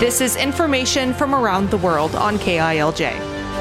This is information from around the world on KILJ.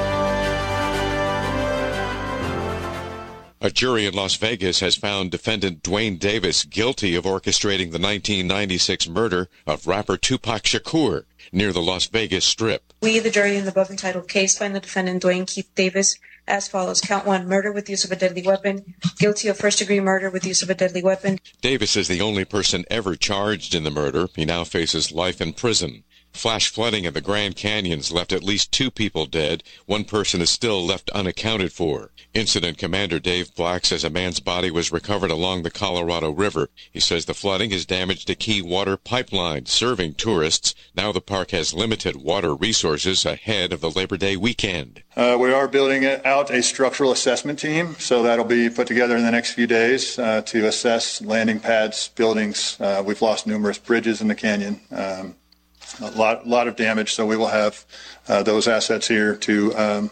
A jury in Las Vegas has found defendant Duane Davis guilty of orchestrating the 1996 murder of rapper Tupac Shakur near the Las Vegas Strip. We, the jury in the above entitled case, find the defendant Duane Keith Davis as follows. Count 1, murder with use of a deadly weapon. Guilty of first-degree murder with use of a deadly weapon. Davis is the only person ever charged in the murder. He now faces life in prison. Flash flooding in the Grand Canyons left at least 2 people dead. 1 person is still left unaccounted for. Incident Commander Dave Black says a man's body was recovered along the Colorado River. He says the flooding has damaged a key water pipeline serving tourists. Now the park has limited water resources ahead of the Labor Day weekend. We are building out a structural assessment team, so that'll be put together in the next few days to assess landing pads, buildings. We've lost numerous bridges in the canyon. A lot of damage, so we will have those assets here to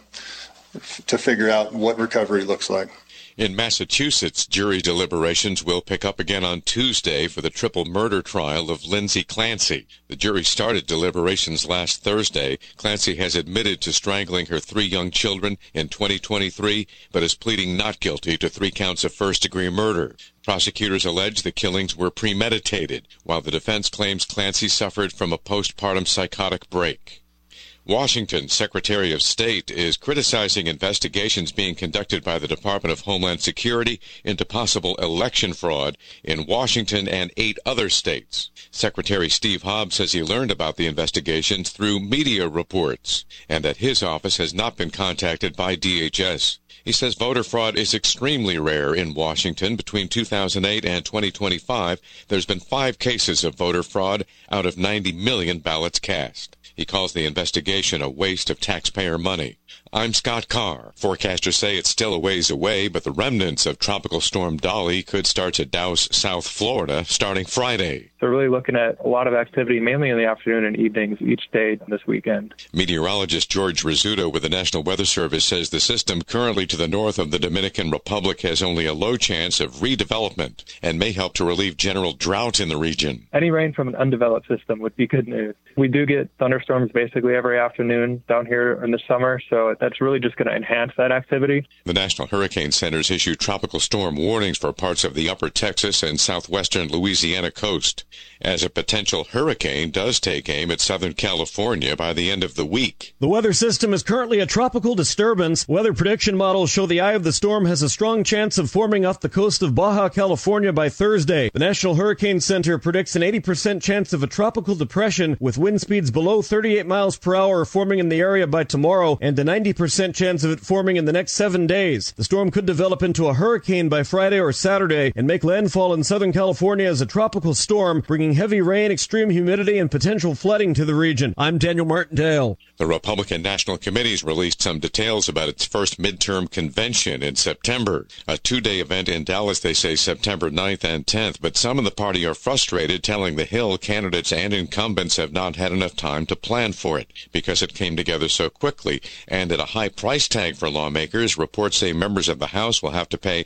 figure out what recovery looks like. In Massachusetts, jury deliberations will pick up again on Tuesday for the triple murder trial of Lindsay Clancy. The jury started deliberations last Thursday. Clancy has admitted to strangling her 3 young children in 2023, but is pleading not guilty to 3 counts of first-degree murder. Prosecutors allege the killings were premeditated, while the defense claims Clancy suffered from a postpartum psychotic break. Washington's Secretary of State is criticizing investigations being conducted by the Department of Homeland Security into possible election fraud in Washington and 8 other states. Secretary Steve Hobbs says he learned about the investigations through media reports and that his office has not been contacted by DHS. He says voter fraud is extremely rare in Washington. Between 2008 and 2025, there's been 5 cases of voter fraud out of 90 million ballots cast. He calls the investigation a waste of taxpayer money. I'm Scott Carr. Forecasters say it's still a ways away, but the remnants of Tropical Storm Dolly could start to douse South Florida starting Friday. So really looking at a lot of activity, mainly in the afternoon and evenings each day this weekend. Meteorologist George Rizzuto with the National Weather Service says the system currently to the north of the Dominican Republic has only a low chance of redevelopment and may help to relieve general drought in the region. Any rain from an undeveloped system would be good news. We do get thunderstorms basically every afternoon down here in the summer, so that's really just going to enhance that activity. The National Hurricane Center's issued tropical storm warnings for parts of the upper Texas and southwestern Louisiana coast, as a potential hurricane does take aim at Southern California by the end of the week. The weather system is currently a tropical disturbance. Weather prediction models show the eye of the storm has a strong chance of forming off the coast of Baja California by Thursday. The National Hurricane Center predicts an 80% chance of a tropical depression with wind speeds below 38 miles per hour forming in the area by tomorrow and a 90% chance of it forming in the next 7 days. The storm could develop into a hurricane by Friday or Saturday and make landfall in Southern California as a tropical storm, bringing heavy rain, extreme humidity, and potential flooding to the region. I'm Daniel Martindale. The Republican National Committee's released some details about its first midterm convention in September. A 2-day event in Dallas, they say September 9th and 10th, but some in the party are frustrated, telling The Hill candidates and incumbents have not had enough time to plan for it because it came together so quickly and at a high price tag for lawmakers. Reports say members of the House will have to pay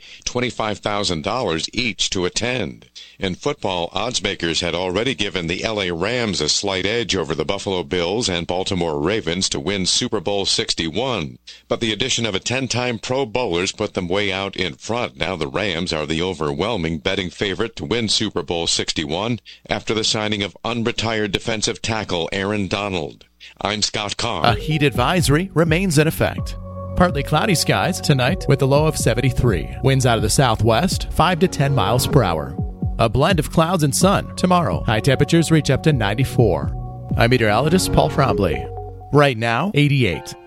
$25,000 each to attend. In football, odds makers had already given the LA Rams a slight edge over the Buffalo Bills and Baltimore Ravens to win Super Bowl 61. But the addition of a 10-time Pro Bowlers put them way out in front. Now the Rams are the overwhelming betting favorite to win Super Bowl 61 after the signing of unretired defensive tackle Aaron Donald. I'm Scott Carr. A heat advisory remains in effect. Partly cloudy skies tonight with a low of 73. Winds out of the southwest, 5 to 10 miles per hour. A blend of clouds and sun tomorrow. High temperatures reach up to 94. I'm meteorologist Paul Frombley. Right now, 88.